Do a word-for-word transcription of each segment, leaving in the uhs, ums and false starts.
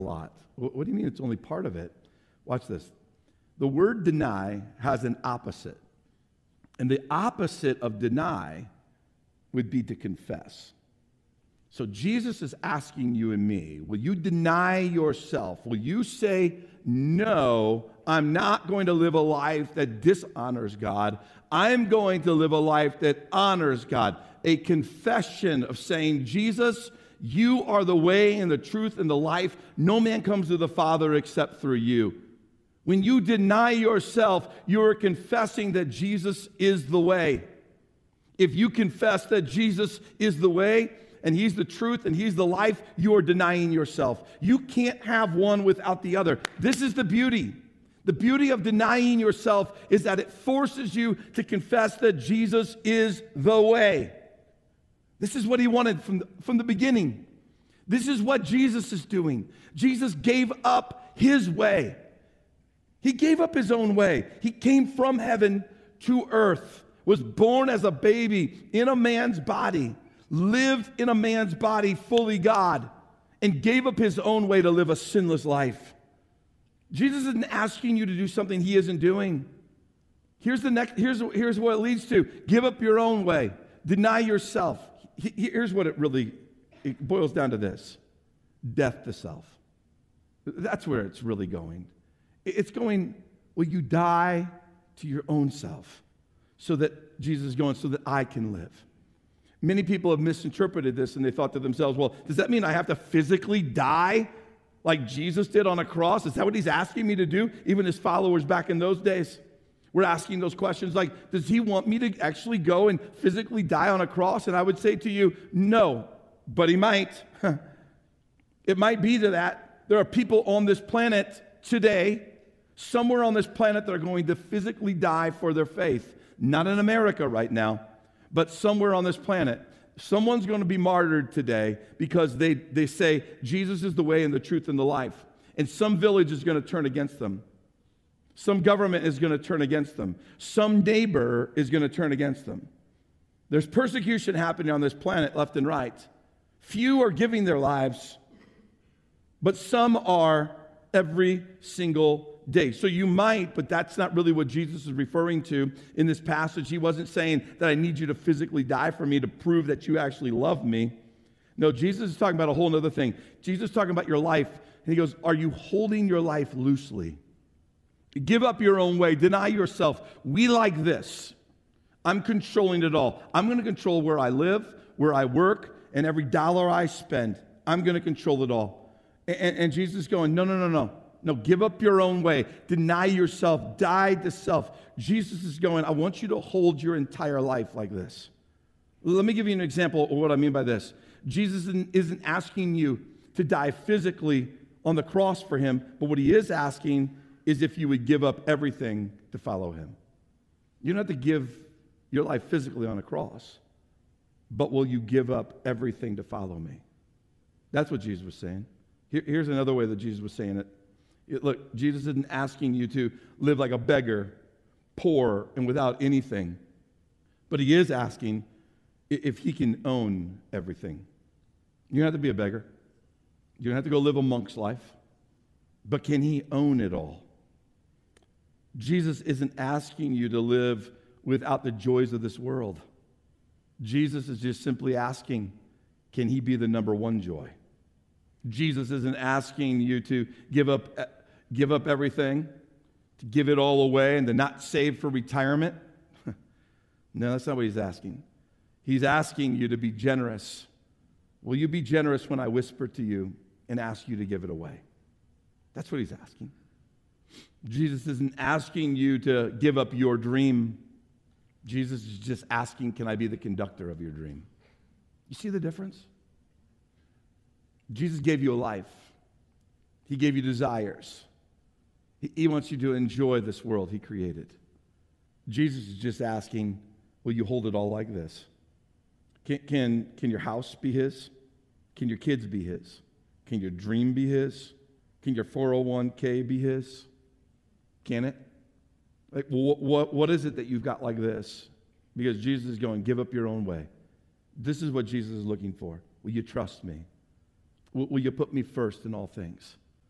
a lot. What, what do you mean it's only part of it? Watch this. The word deny has an opposite. And the opposite of deny would be to confess. So Jesus is asking you and me, will you deny yourself? Will you say, no, I'm not going to live a life that dishonors God. I'm going to live a life that honors God. A confession of saying, Jesus, you are the way and the truth and the life. No man comes to the Father except through you. When you deny yourself, you are confessing that Jesus is the way. If you confess that Jesus is the way, and he's the truth, and he's the life, you are denying yourself. You can't have one without the other. This is the beauty. The beauty of denying yourself is that it forces you to confess that Jesus is the way. This is what he wanted from the, from the beginning. This is what Jesus is doing. Jesus gave up his way. He gave up his own way. He came from heaven to earth, was born as a baby in a man's body, lived in a man's body, fully God, and gave up his own way to live a sinless life. Jesus isn't asking you to do something he isn't doing. Here's the next, here's, here's what it leads to. Give up your own way. Deny yourself. Here's what it really, it boils down to this. Death to self. That's where it's really going. It's going, will you die to your own self so that Jesus is going, so that I can live. Many people have misinterpreted this and they thought to themselves, well, does that mean I have to physically die like Jesus did on a cross? Is that what he's asking me to do? Even his followers back in those days were asking those questions like, does he want me to actually go and physically die on a cross? And I would say to you, no, but he might. It might be to that. There are people on this planet today, somewhere on this planet, that are going to physically die for their faith. Not in America right now, but somewhere on this planet. Someone's going to be martyred today because they, they say Jesus is the way and the truth and the life. And some village is going to turn against them. Some government is going to turn against them. Some neighbor is going to turn against them. There's persecution happening on this planet left and right. Few are giving their lives, but some are every single day. So you might, but that's not really what Jesus is referring to in this passage. He wasn't saying that I need you to physically die for me to prove that you actually love me. No, Jesus is talking about a whole other thing. Jesus is talking about your life, and he goes, are you holding your life loosely? Give up your own way. Deny yourself. We like this. I'm controlling it all. I'm going to control where I live, where I work, and every dollar I spend. I'm going to control it all. And, and, and Jesus is going, no, no, no, no. No, give up your own way. Deny yourself. Die to self. Jesus is going, I want you to hold your entire life like this. Let me give you an example of what I mean by this. Jesus isn't, isn't asking you to die physically on the cross for him, but what he is asking is if you would give up everything to follow him. You don't have to give your life physically on a cross, but will you give up everything to follow me? That's what Jesus was saying. Here, here's another way that Jesus was saying it. Look, Jesus isn't asking you to live like a beggar, poor and without anything. But he is asking if he can own everything. You don't have to be a beggar. You don't have to go live a monk's life. But can he own it all? Jesus isn't asking you to live without the joys of this world. Jesus is just simply asking, can he be the number one joy? Jesus isn't asking you to give up Give up everything, to give it all away, and to not save for retirement. No, that's not what he's asking. He's asking you to be generous. Will you be generous when I whisper to you and ask you to give it away? That's what he's asking. Jesus isn't asking you to give up your dream. Jesus is just asking, can I be the conductor of your dream? You see the difference? Jesus gave you a life. He gave you desires. He wants you to enjoy this world he created. Jesus is just asking, will you hold it all like this? Can, can, can your house be his? Can your kids be his? Can your dream be his? Can your four oh one k be his? Can it? Like, what, what, what is it that you've got like this? Because Jesus is going, give up your own way. This is what Jesus is looking for. Will you trust me? Will, will you put me first in all things?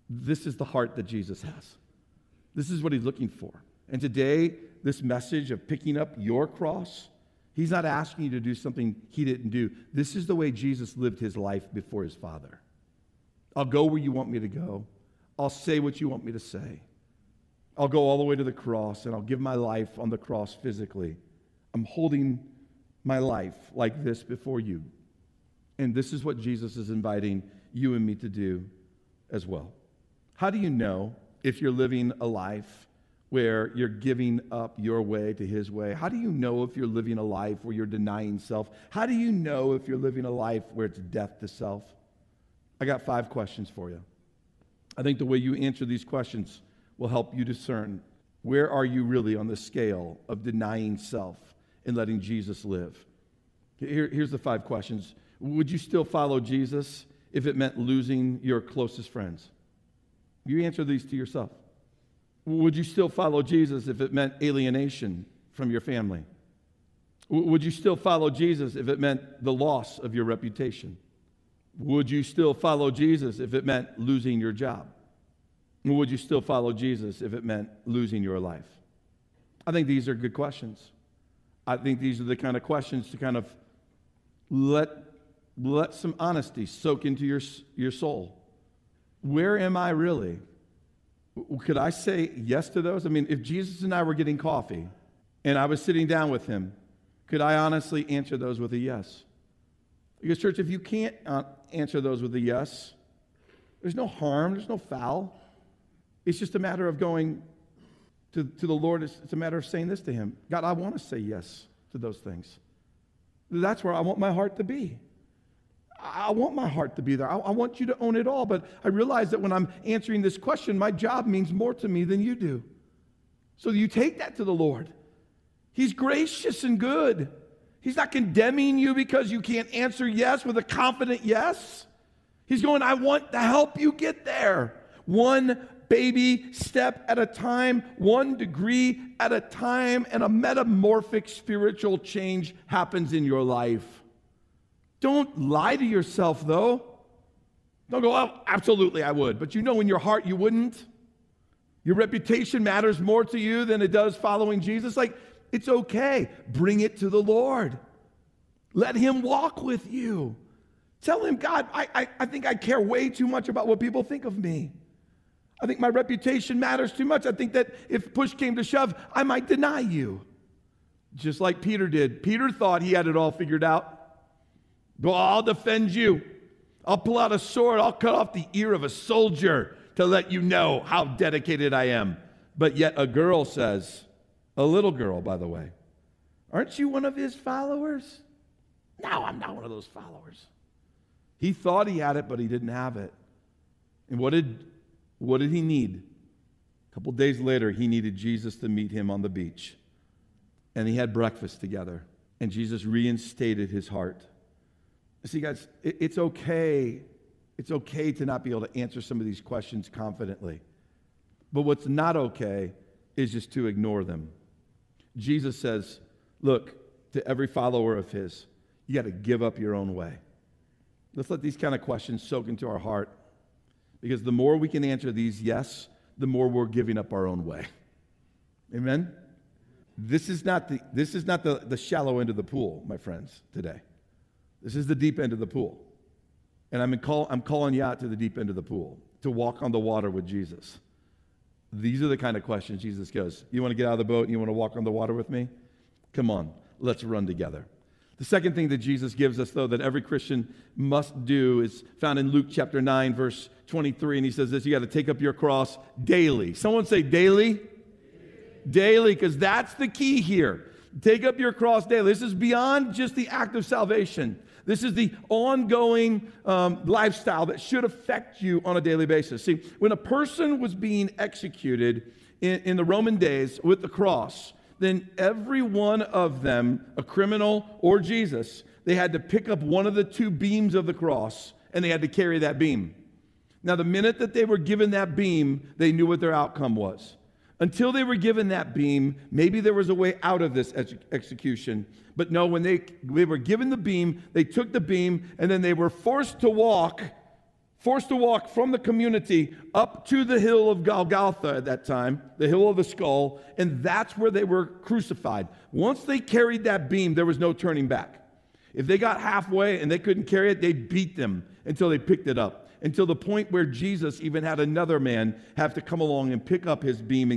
This is the heart that Jesus has. This is what he's looking for. And today, this message of picking up your cross, he's not asking you to do something he didn't do. This is the way Jesus lived his life before his Father. I'll go where you want me to go. I'll say what you want me to say. I'll go all the way to the cross, and I'll give my life on the cross physically. I'm holding my life like this before you. And this is what Jesus is inviting you and me to do as well. How do you know if you're living a life where you're giving up your way to his way? How do you know if you're living a life where you're denying self? How do you know if you're living a life where it's death to self? I got five questions for you. I think the way you answer these questions will help you discern where are you really on the scale of denying self and letting Jesus live. Here, here's the five questions. Would you still follow Jesus if it meant losing your closest friends? You answer these to yourself. Would you still follow Jesus if it meant alienation from your family? Would you still follow Jesus if it meant the loss of your reputation? Would you still follow Jesus if it meant losing your job? Would you still follow Jesus if it meant losing your life? I think these are good questions. I think these are the kind of questions to kind of let, let some honesty soak into your, your soul. Where am I really? Could I say yes to those? I mean, if Jesus and I were getting coffee and I was sitting down with him, could I honestly answer those with a yes? Because, church, if you can't uh, answer those with a yes, there's no harm, there's no foul. It's just a matter of going to, to the Lord. It's, it's a matter of saying this to him. God, I want to say yes to those things. That's where I want my heart to be. I want my heart to be there. I, I want you to own it all. But I realize that when I'm answering this question, my job means more to me than you do. So you take that to the Lord. He's gracious and good. He's not condemning you because you can't answer yes with a confident yes. He's going, I want to help you get there. One baby step at a time, one degree at a time, and a metamorphic spiritual change happens in your life. Don't lie to yourself, though. Don't go, oh, absolutely I would. But you know in your heart you wouldn't. Your reputation matters more to you than it does following Jesus. Like, it's okay. Bring it to the Lord. Let him walk with you. Tell him, God, I, I, I think I care way too much about what people think of me. I think my reputation matters too much. I think that if push came to shove, I might deny you. Just like Peter did. Peter thought he had it all figured out. Well, I'll defend you. I'll pull out a sword. I'll cut off the ear of a soldier to let you know how dedicated I am. But yet a girl says, a little girl, by the way, aren't you one of his followers? No, I'm not one of those followers. He thought he had it, but he didn't have it. And what did, what did he need? A couple days later, he needed Jesus to meet him on the beach. And he had breakfast together. And Jesus reinstated his heart. See, guys, it, it's okay. It's okay to not be able to answer some of these questions confidently. But what's not okay is just to ignore them. Jesus says, look, to every follower of his, you got to give up your own way. Let's let these kind of questions soak into our heart, because the more we can answer these yes, the more we're giving up our own way. Amen? This is not the, this is not the, the shallow end of the pool, my friends, today. This is the deep end of the pool. And I'm, in call, I'm calling you out to the deep end of the pool, to walk on the water with Jesus. These are the kind of questions Jesus goes, you want to get out of the boat and you want to walk on the water with me? Come on, let's run together. The second thing that Jesus gives us, though, that every Christian must do is found in Luke chapter nine, verse twenty-three, and he says this, you got to take up your cross daily. Someone say daily? Daily, because that's the key here. Take up your cross daily. This is beyond just the act of salvation. This is the ongoing um, lifestyle that should affect you on a daily basis. See, when a person was being executed in, in the Roman days with the cross, then every one of them, a criminal or Jesus, they had to pick up one of the two beams of the cross, and they had to carry that beam. Now, the minute that they were given that beam, they knew what their outcome was. Until they were given that beam, maybe there was a way out of this ex- execution. But no, when they, they were given the beam, they took the beam, and then they were forced to walk forced to walk from the community up to the hill of Golgotha at that time, the hill of the skull, and that's where they were crucified. Once they carried that beam, there was no turning back. If they got halfway and they couldn't carry it, they beat them until they picked it up, until the point where Jesus even had another man have to come along and pick up his beam and